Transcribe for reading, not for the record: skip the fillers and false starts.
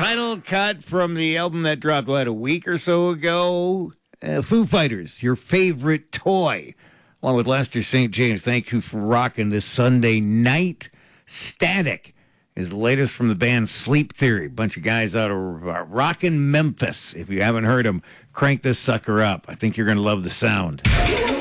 Title cut from the album that dropped, a week or so ago? Foo Fighters, Your Favorite Toy. Along with Lester St. James, thank you for rocking this Sunday night. Static is the latest from the band Sleep Theory. Bunch of guys out of rockin' Memphis. If you haven't heard them, crank this sucker up. I think you're going to love the sound.